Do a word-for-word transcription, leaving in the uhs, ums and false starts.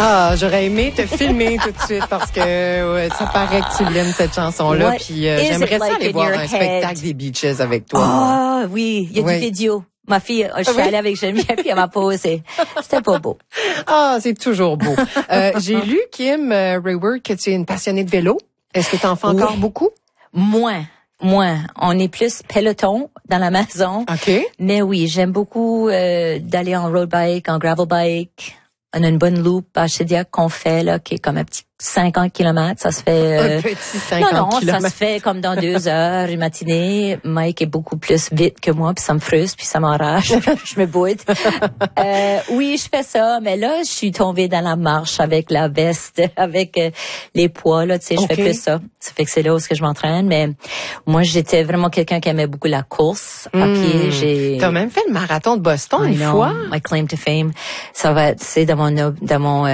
Ah, j'aurais aimé te filmer tout de suite parce que ouais, ça paraît que tu l'aimes cette chanson-là. Puis euh, j'aimerais ça like aller voir un head? spectacle des Beaches avec toi. Ah oui, il y a oui. du vidéo. Ma fille, je suis oui. allée avec Geneviève puis elle m'a posé. C'était pas beau. Ah, c'est toujours beau. euh, j'ai lu, Kim euh, Rayward, que tu es une passionnée de vélo. Est-ce que tu en fais encore oui. beaucoup? Moins. Moins. On est plus peloton dans la maison. OK. Mais oui, j'aime beaucoup euh, d'aller en road bike, en gravel bike. On a une bonne loop à Chediac qu'on fait, là, qui est comme un petit cinquante kilomètres. Ça se fait... Euh... Un petit cinquante Non, non, kilomètres. ça se fait comme dans deux heures, une matinée. Mike est beaucoup plus vite que moi, puis ça me frustre, puis ça m'enrage. Je me boude. euh, oui, je fais ça, mais là, je suis tombée dans la marche avec la veste, avec euh, les poids, là, tu sais, je okay. fais plus ça. Ça fait que c'est là où est-ce que je m'entraîne, mais moi, j'étais vraiment quelqu'un qui aimait beaucoup la course à mmh. pied. J'ai... T'as même fait le marathon de Boston I une know, fois? My claim to fame. Ça va être, c'est dans mon, dans mon,